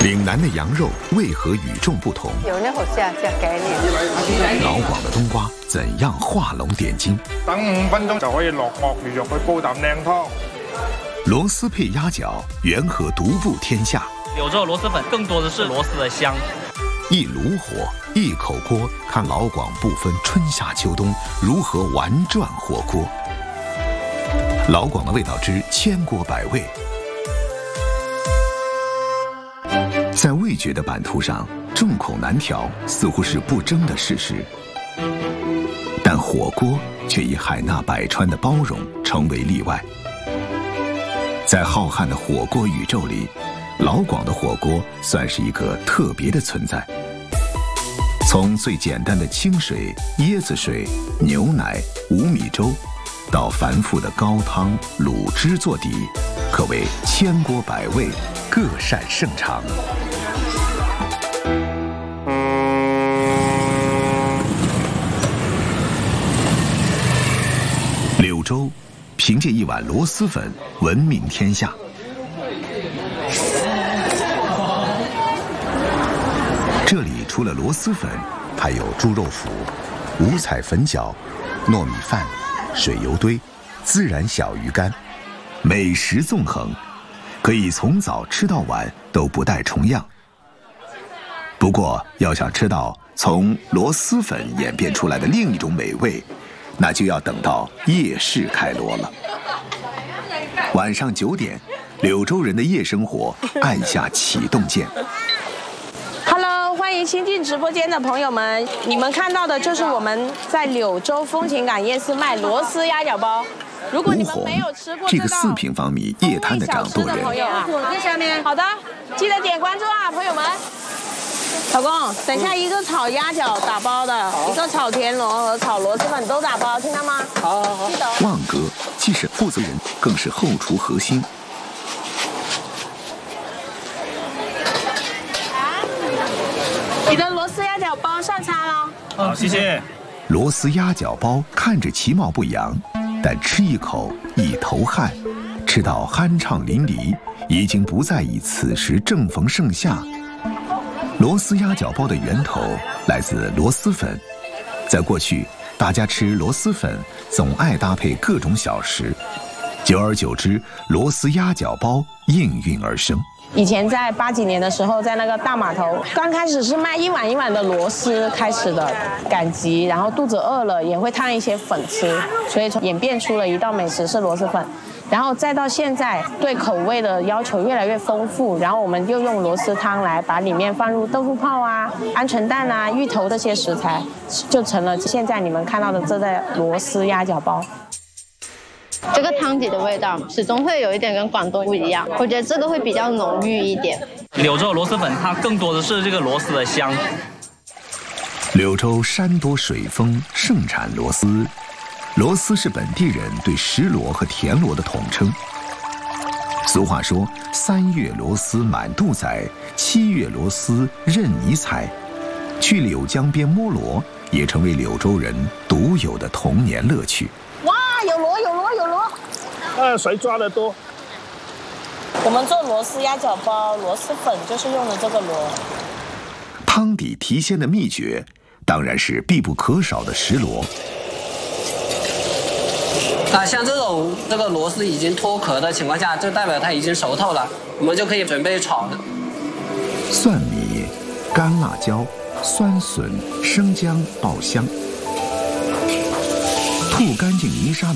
岭南的羊肉为何与众不同？ 有那好下给你。 老广的冬瓜怎样画龙点睛？ 等5分鐘就可以落鱷魚肉去煲啖靚湯。 螺絲配鴨腳，緣何獨步天下？ 柳州螺蛳粉更多的是螺絲的香。 一爐火，一口鍋，看老廣不分春夏秋冬如何玩轉火鍋。老廣的味道之千鍋百味。在味觉的版图上，众口难调似乎是不争的事实，但火锅却以海纳百川的包容成为例外。在浩瀚的火锅宇宙里，老廣的火锅算是一个特别的存在。从最简单的清水、椰子水、牛奶、五米粥，到繁复的高汤、卤汁做底，可谓千锅百味，各擅胜场。柳州凭借一碗螺蛳粉闻名天下。这里除了螺蛳粉，还有猪肉脯、五彩粉饺、糯米饭、水油堆、孜然小鱼干，美食纵横，可以从早吃到晚都不带重样。不过，要想吃到从螺蛳粉演变出来的另一种美味，那就要等到夜市开锣了。晚上9点，柳州人的夜生活按下启动键。 Hello， 欢迎新进直播间的朋友们，你们看到的就是我们在柳州风情港夜市卖螺丝鸭脚包。如果你们没有吃过这个4平方米夜摊的掌舵人， 在下面。好的，记得点关注啊，朋友们。老公，等下一个炒鸭脚打包的，一个炒田螺和炒螺蛳粉都打包，听到吗？好，记得。 旺哥既是负责人，更是后厨核心。 你的螺丝鸭脚包上餐了。 好，谢谢。 螺丝鸭脚包看着其貌不扬，但吃一口一头汗，吃到酣畅淋漓，已经不再以此时正逢盛夏。螺丝鸭脚包的源头来自螺蛳粉，在过去，大家吃螺蛳粉总爱搭配各种小食，久而久之，螺丝鸭脚包应运而生。 以前在80几年的时候，在那个大码头，刚开始是卖一碗一碗的螺丝开始的，赶集，然后肚子饿了也会烫一些粉吃，所以演变出了一道美食是螺蛳粉。然后再到现在，对口味的要求越来越丰富，然后我们就用螺丝汤来把里面放入豆腐泡啊、鹌鹑蛋啊、芋头这些食材，就成了现在你们看到的这个螺丝鸭脚包。 这个汤底的味道始终会有一点跟广东不一样，我觉得这个会比较浓郁一点。 柳州螺蛳粉它更多的是这个螺丝的香。 柳州山多水丰，盛产螺丝。螺丝是本地人对石螺和田螺的统称。俗话说：“3月螺丝满肚宰，7月螺丝任你采。”去柳江边摸螺，也成为柳州人独有的童年乐趣。 哇，有螺！ 水抓得多。 我们做螺丝鸭脚包，螺蛳粉就是用的这个螺。 汤底提鲜的秘诀，当然是必不可少的石螺。 像这个螺丝已经脱壳的情况下，就代表它已经熟透了，我们就可以准备炒了。 蒜米、干辣椒、酸笋、生姜爆香，吐干净泥沙的